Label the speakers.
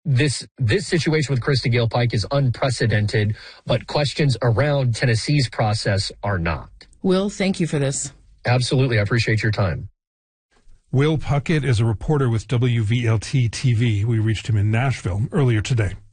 Speaker 1: this situation with Krista Gale Pike is unprecedented, but questions around Tennessee's process are not.
Speaker 2: Will, thank you for this.
Speaker 1: Absolutely. I appreciate your time.
Speaker 3: Will Puckett is a reporter with WVLT TV. We reached him in Nashville earlier today.